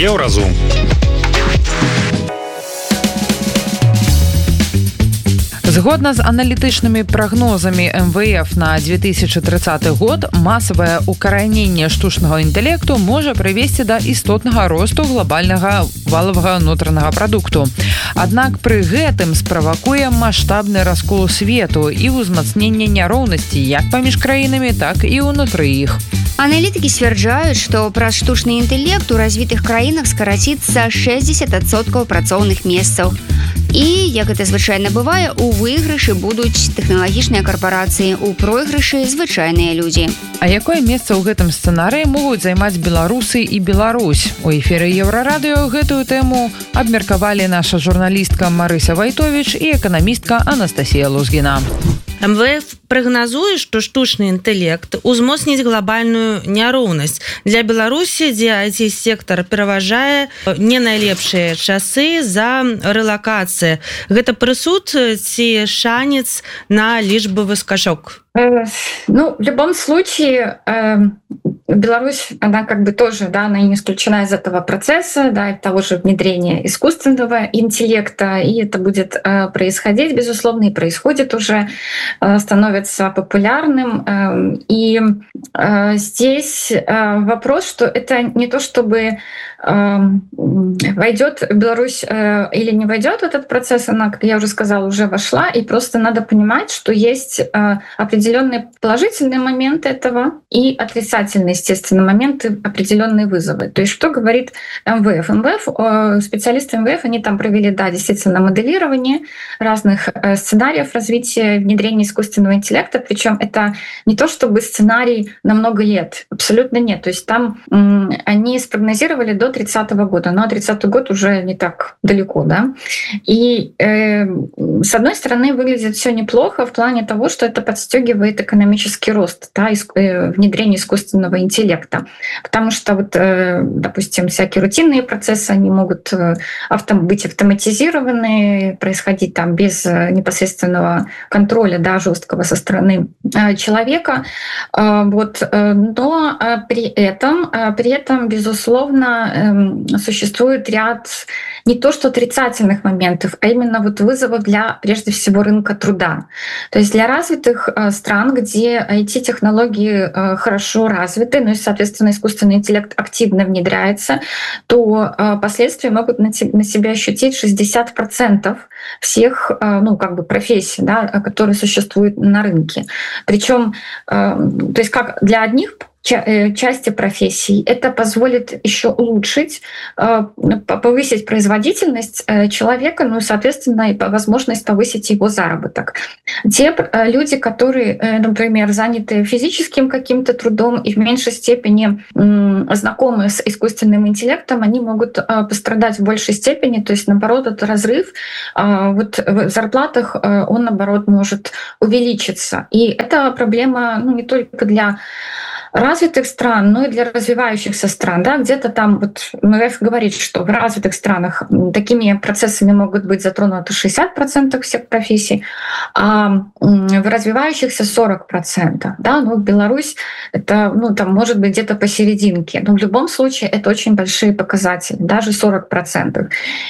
Еўразум. Згодна з аналітычнымі прагнозамі МВФ на 2030 год, масавае укараненне штучнага інтэлекту можа прывесці да істотнага росту глобальнага валавага ўнутранага прадукту. Аднак пры гэтым справакуе маштабны раскол свету і ўзмацненне няроўнасці як паміж краінамі, так і ўнутры іх. Аналітыкі сцвярджаюць, што праз штучны інтэлект у развітых краінах скараціцца 60% працоўных месцаў. І, як гэта звычайна бывае, у выйгрышы будуць тэхналагічныя карпорацыі, у пройгрышы звычайныя людзі. А якое месца ў гэтым сцэнарыі могуць займаць беларусы і Беларусь? У эфіры Еўрарадыё гэтую тэму абмеркавалі наша журналістка Марыся Вайтовіч і эканамістка Анастасія Лузгіна. МВФ прагназуе, што штучны інтэлект узмоцніць глобальную няроўнасць. Для Беларусі, дзе IT-сектар пераважае, не найлепшыя часы за рэлакацыі. Гэта прысуд ці шанец на лічбавы скачок? Ну, в любом случае, Беларусь, она как бы тоже, да, она не исключена из этого процесса, да, того же внедрения искусственного интеллекта, и это будет происходить, безусловно, и происходит уже, становится популярным. И здесь вопрос, что это не то, чтобы войдет Беларусь или не войдет в этот процесс, она, как я уже сказала, уже вошла, и просто надо понимать, что есть определенные положительные моменты этого и отрицательные, естественно, моменты, определенные вызовы. То есть что говорит МВФ? Специалисты МВФ, они там провели, да, действительно, моделирование разных сценариев развития внедрения искусственного интеллекта, причем это не то, чтобы сценарий на много лет, абсолютно нет. То есть там они спрогнозировали до 30-го года, но 30-й год уже не так далеко, да. И с одной стороны выглядит все неплохо в плане того, что это подстегивает экономический рост, да, внедрение искусственного интеллекта, потому что вот, допустим, всякие рутинные процессы, они могут быть автоматизированы, происходить там без непосредственного контроля, да, жесткого со стороны человека, вот, но при этом, безусловно, существует ряд не то что отрицательных моментов, а именно вот вызовов для, прежде всего, рынка труда. То есть для развитых стран, где IT-технологии хорошо развиты, ну и, соответственно, искусственный интеллект активно внедряется, то последствия могут на себя ощутить 60% всех, ну, как бы профессий, да, которые существуют на рынке. Причем, то есть как для одних части профессий это позволит еще улучшить, повысить производительность человека, ну и, соответственно, и возможность повысить его заработок. Те люди, которые, например, заняты физическим каким-то трудом и в меньшей степени знакомы с искусственным интеллектом, они могут пострадать в большей степени, то есть, наоборот, этот разрыв вот в зарплатах, он, наоборот, может увеличиться. И это проблема, ну, не только для развитых стран, но и для развивающихся стран. Да? Где-то там вот МВФ говорит, что в развитых странах такими процессами могут быть затронуты 60% всех профессий, а в развивающихся 40%. Да? Ну, Беларусь это, ну, там может быть где-то посерединке. Но в любом случае это очень большие показатели, даже 40%.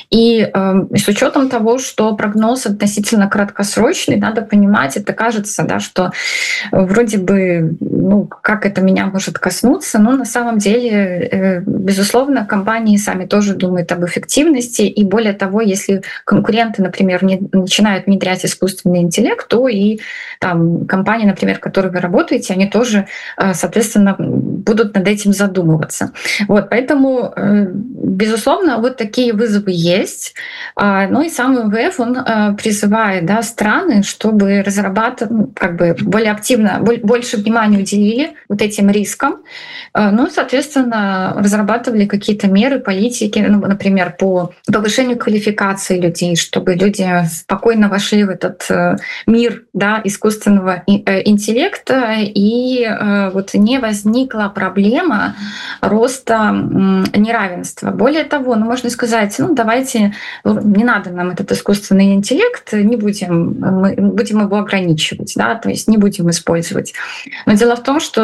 И с учетом того, что прогноз относительно краткосрочный, надо понимать, это кажется, да, что вроде бы, ну, как это меня может коснуться, но на самом деле, безусловно, компании сами тоже думают об эффективности, и более того, если конкуренты, например, не начинают внедрять искусственный интеллект, то и там компании, например, в которой вы работаете, они тоже, соответственно, будут над этим задумываться. Вот, поэтому, безусловно, вот такие вызовы есть. Ну и сам МВФ, он призывает, да, страны, чтобы разрабатывать, как бы более активно, больше внимания уделили вот этим рискам, ну и, соответственно, разрабатывали какие-то меры, политики, ну, например, по повышению квалификации людей, чтобы люди спокойно вошли в этот мир, да, искусственного интеллекта, и вот не возникла проблема роста неравенства. Более того, ну, можно сказать, ну, давайте, не надо нам этот искусственный интеллект, не будем его ограничивать, да, то есть не будем использовать. Но дело в том, что тогда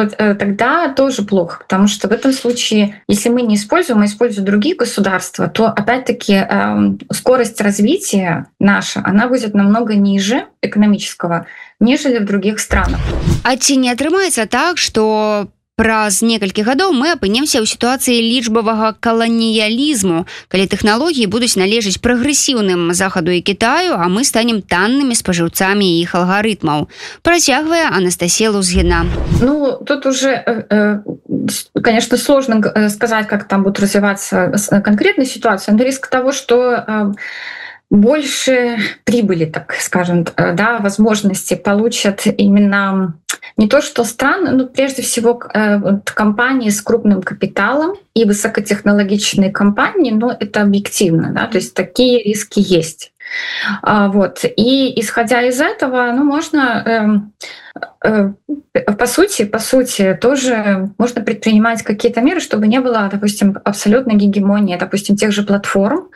тогда тоже плохо, потому что в этом случае, если мы не используем, а используют другие государства, то опять-таки скорость развития наша, она будет намного ниже экономического, нежели в других странах. А ці не атрымаецца так, што праз некалькі гадоў мы апынемся ў сітуацыі лічбавага каланіялізму, калі тэхналогіі будуць належаць прагрэсіўным Захаду і Кітаю, а мы станем таннымі спажыўцамі іх алгарытмаў. Працягвае Анастасія Лузгіна. Ну, тут уже, конечно, сложно сказать, как там будет развиваться конкретная ситуация, но риск того, что больше прибыли, так скажем, да, возможности получат именно не то что страны, но прежде всего компании с крупным капиталом и высокотехнологичные компании, но это объективно, да, то есть такие риски есть. Вот. И исходя из этого, ну, можно по сути, тоже можно предпринимать какие-то меры, чтобы не было, допустим, абсолютной гегемонии, допустим, тех же платформ,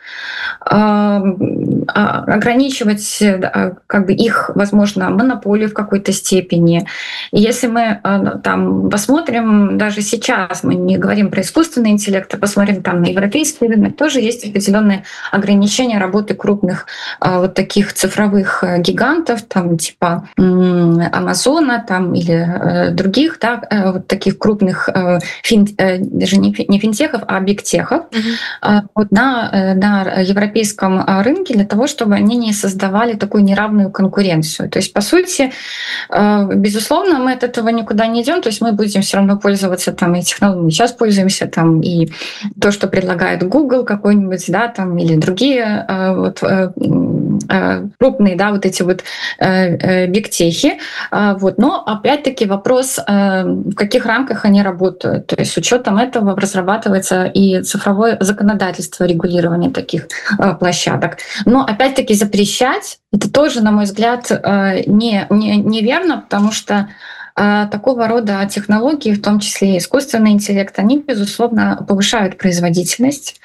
ограничивать как бы их, возможно, монополию в какой-то степени. И если мы там посмотрим, даже сейчас мы не говорим про искусственный интеллект, а посмотрим там на европейский рынок, тоже есть определенные ограничения работы крупных вот таких цифровых гигантов, там типа Амазона там, или других, да, вот таких крупных даже не финтехов, а бигтехов вот на европейском рынке для того, чтобы они не создавали такую неравную конкуренцию. То есть, по сути, безусловно, мы от этого никуда не идем, то есть мы будем все равно пользоваться там и технологиями. Сейчас пользуемся там и то, что предлагает Google какой-нибудь, да, там, или другие вот, крупные, да, вот эти вот бигтехи. Вот. Но опять-таки вопрос, в каких рамках они работают. То есть с учетом этого разрабатывается и цифровое законодательство регулирования таких площадок. Но опять-таки запрещать это тоже, на мой взгляд, неверно, потому что такого рода технологии, в том числе и искусственный интеллект, они, безусловно, повышают производительность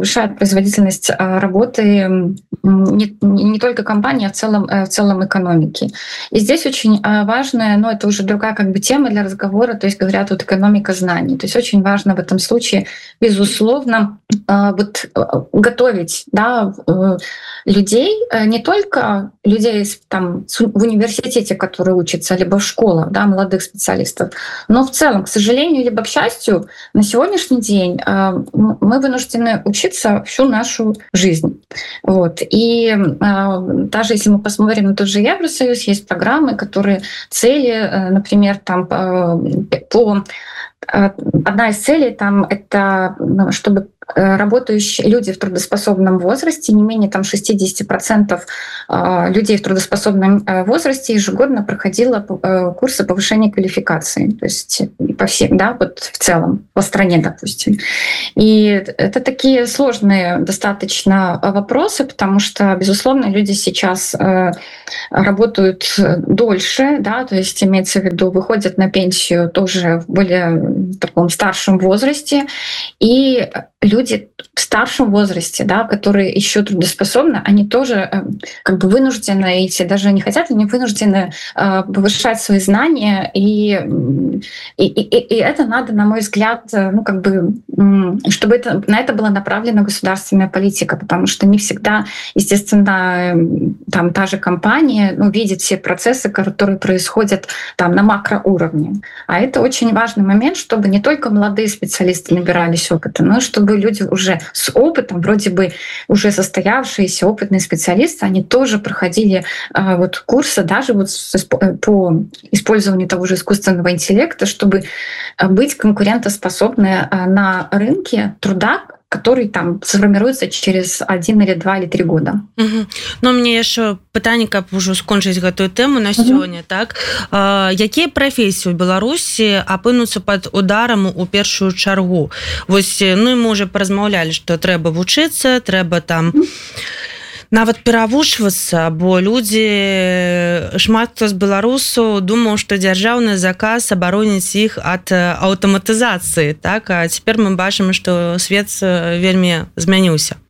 работы не только компании, а в целом экономики. И здесь очень важно, но это уже другая как бы тема для разговора, то есть говорят вот экономика знаний. То есть очень важно в этом случае, безусловно, вот готовить, да, людей, не только людей там в университете, которые учатся, либо в школах, да, молодых специалистов, но в целом, к сожалению, либо к счастью, на сегодняшний день мы вынуждены учиться всю нашу жизнь. Вот. И даже если мы посмотрим на тот же Евросоюз, есть программы, которые цели, например, там одна из целей там это чтобы работающие люди в трудоспособном возрасте, не менее там 60% людей в трудоспособном возрасте ежегодно проходило курсы повышения квалификации, то есть по всем, да, вот в целом по стране, допустим. И это такие сложные достаточно вопросы, потому что, безусловно, люди сейчас работают дольше, да, то есть имеется в виду, выходят на пенсию тоже в более таком старшем возрасте, и люди в старшем возрасте, да, которые еще трудоспособны, они тоже как бы вынуждены идти, даже не хотят, они вынуждены повышать свои знания, и это надо, на мой взгляд, ну как бы, чтобы на это была направлена государственная политика, потому что не всегда, естественно, там та же компания, ну, видит все процессы, которые происходят там на макроуровне. А это очень важный момент, чтобы не только молодые специалисты набирались опыта, но чтобы люди уже с опытом, вроде бы уже состоявшиеся опытные специалисты, они тоже проходили вот курсы даже вот по использованию того же искусственного интеллекта, чтобы быть конкурентоспособны на рынке труда, который там сформируется через 1 или 2 или 3 года. Но мне еще пытанне, каб ужо скончыць гэтую тэму на сёння, так? Якія прафесіі ў Беларусі апынуцца пад ударам у першую чаргу? Вось, ну, мы уже паразмаўлялі, што трэба вучыцца, трэба там нават перавучвацца, бо людзі, шмат хто з беларусаў думаў, што дзяржаўны заказ абароніць іх ад аўтаматызацыі, так? А цяпер мы бачым, што свет вельмі змяніўся.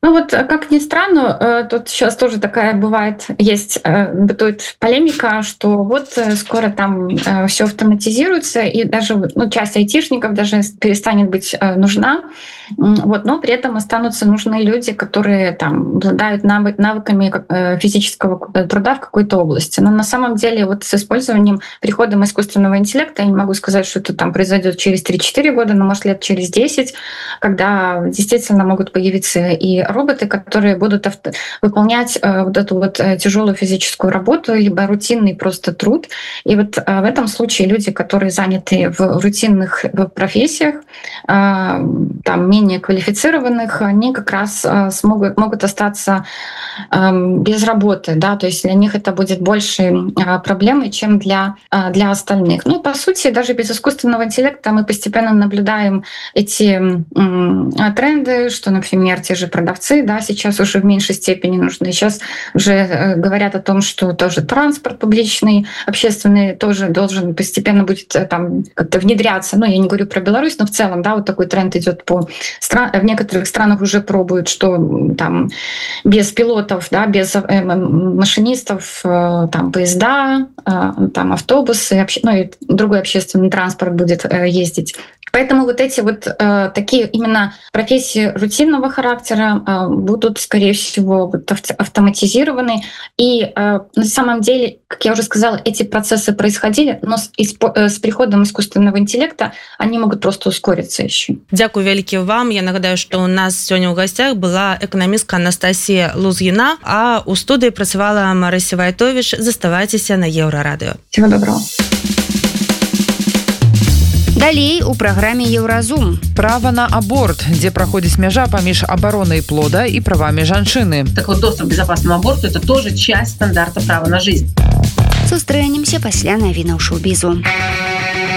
Ну вот, как ни странно, тут сейчас тоже такая бывает, бытует полемика, что вот скоро там все автоматизируется, и даже часть айтишников даже перестанет быть нужна, вот, но при этом останутся нужны люди, которые там обладают навыками физического труда в какой-то области. Но на самом деле вот с использованием, приходом искусственного интеллекта, я не могу сказать, что это там произойдет через 3-4 года, но может лет через 10, когда действительно могут появиться и роботы, которые будут выполнять вот эту вот тяжелую физическую работу, либо рутинный просто труд. И вот в этом случае люди, которые заняты в рутинных профессиях, там менее квалифицированных, они как раз могут остаться без работы, да, то есть для них это будет больше проблемой, чем для остальных. Ну, по сути, даже без искусственного интеллекта мы постепенно наблюдаем эти тренды, что, например, те же продавцы, да, сейчас уже в меньшей степени нужны. Сейчас уже говорят о том, что тоже транспорт публичный, общественный тоже должен постепенно будет там как-то внедряться. Ну, я не говорю про Беларусь, но в целом, да, вот такой тренд идет в некоторых странах уже пробуют, что там без пилотов, да, без машинистов, там поезда, там автобусы, и другой общественный транспорт будет ездить. Поэтому вот эти вот такие именно профессии рутинного характера будут, скорее всего, автоматизированы. И на самом деле, как я уже сказала, эти процессы происходили, но с приходом искусственного интеллекта они могут просто ускориться еще. Дякую вялікі вам. Я нагадаю, што у нас сёння ў гасцях была эканамістка Анастасія Лузгіна, а ў студыі працавала Марыся Вайтовіч. Заставайцеся на Еўрарадыё. Всего доброго. Далей у праграме Еўразум. Права на аборт, дзе праходзіць мяжа паміж абаронай плода і правамі жанчыны. Так вот, доступ к безопасному аборту – это тоже часть стандарта права на жизнь. Сустрэнемся пасля навінаў шоу-бізу.